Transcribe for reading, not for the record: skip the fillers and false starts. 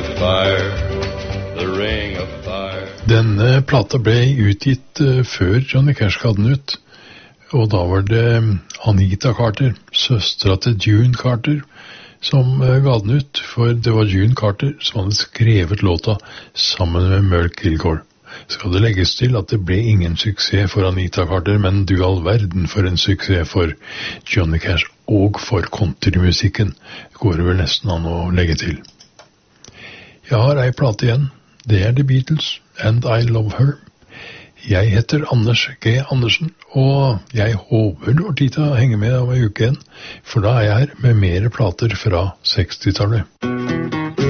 of fire, the ring of fire. Denne plata ble utgitt før Johnny Cash ga den ut, og da var det Anita Carter, søstra til June Carter, som ga den ut, for det var June Carter som hadde skrevet låta sammen med Merle Kilgore. Skal det legges til at det ble ingen suksess for Anita Carter, men du all verden for en suksess for Johnny Cash og for countrymusikken, går det vel nesten an å legge til. Jeg har ei plate igjen, det er The Beatles, And I Love Her. Jeg heter Anders G. Andersen, og jeg håper du har tid til å henge med om en uke igjen, for da er jeg her med mer plater fra 60-tallet.